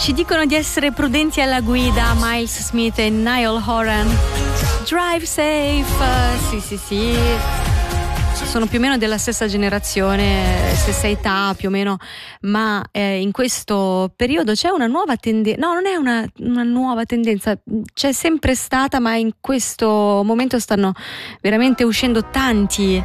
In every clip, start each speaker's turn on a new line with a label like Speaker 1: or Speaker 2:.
Speaker 1: Ci dicono di essere prudenti alla guida, Miles Smith e Niall Horan. Drive safe. Sì. Sono più o meno della stessa generazione, stessa età più o meno, ma in questo periodo c'è una nuova tendenza. No, non è una nuova tendenza, c'è sempre stata, ma in questo momento stanno veramente uscendo tante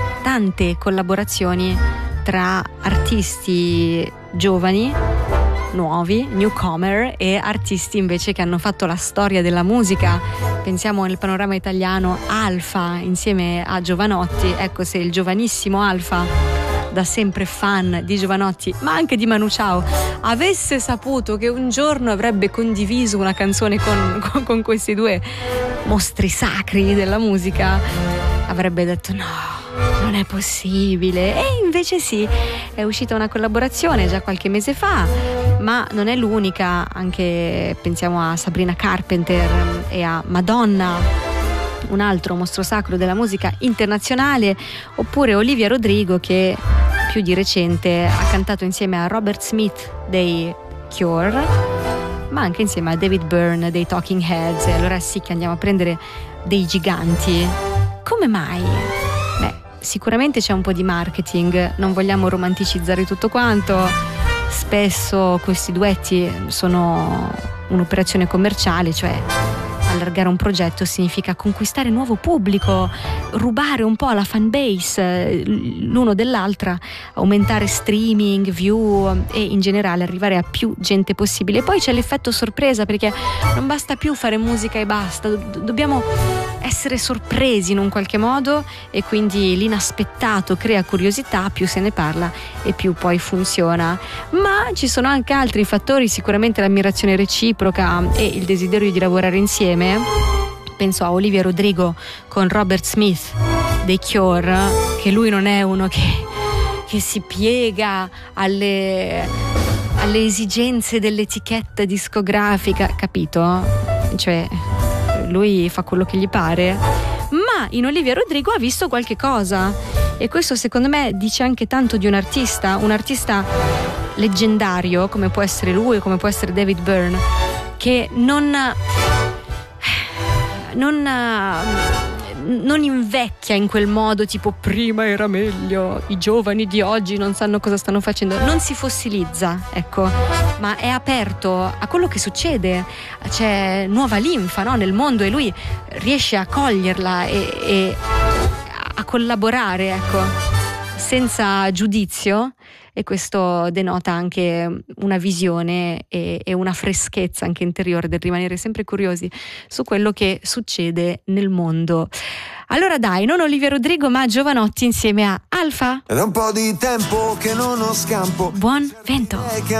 Speaker 1: collaborazioni tra artisti giovani, nuovi, newcomer, e artisti invece che hanno fatto la storia della musica. Pensiamo nel panorama italiano Alfa insieme a Jovanotti. Ecco, se il giovanissimo Alfa, da sempre fan di Jovanotti ma anche di Manu Chao, avesse saputo che un giorno avrebbe condiviso una canzone con questi due mostri sacri della musica, avrebbe detto no, non è possibile. E invece sì, è uscita una collaborazione già qualche mese fa, ma non è l'unica. Anche pensiamo a Sabrina Carpenter e a Madonna, un altro mostro sacro della musica internazionale, oppure Olivia Rodrigo, che più di recente ha cantato insieme a Robert Smith dei Cure, ma anche insieme a David Byrne dei Talking Heads. E allora sì che andiamo a prendere dei giganti. Come mai? Sicuramente c'è un po' di marketing, non vogliamo romanticizzare tutto quanto. Spesso questi duetti sono un'operazione commerciale, cioè allargare un progetto significa conquistare nuovo pubblico, rubare un po' la fan base l'uno dell'altra, aumentare streaming, view e in generale arrivare a più gente possibile. E poi c'è l'effetto sorpresa, perché non basta più fare musica e basta, dobbiamo essere sorpresi in un qualche modo, e quindi l'inaspettato crea curiosità, più se ne parla e più poi funziona. Ma ci sono anche altri fattori, sicuramente l'ammirazione reciproca e il desiderio di lavorare insieme. Penso a Olivia Rodrigo con Robert Smith dei Cure, che lui non è uno che si piega alle esigenze dell'etichetta discografica, capito? Cioè lui fa quello che gli pare, ma in Olivia Rodrigo ha visto qualche cosa, e questo secondo me dice anche tanto di un artista leggendario come può essere lui, come può essere David Byrne, che non invecchia in quel modo tipo prima era meglio, i giovani di oggi non sanno cosa stanno facendo, non si fossilizza, ecco, ma è aperto a quello che succede. C'è nuova linfa, no, nel mondo, e lui riesce a coglierla e a collaborare, ecco, senza giudizio. E questo denota anche una visione e una freschezza anche interiore del rimanere sempre curiosi su quello che succede nel mondo. Allora dai, non Olivia Rodrigo ma Jovanotti insieme a Alfa.
Speaker 2: È da un po' di tempo che non ho scampo.
Speaker 1: Buon vento.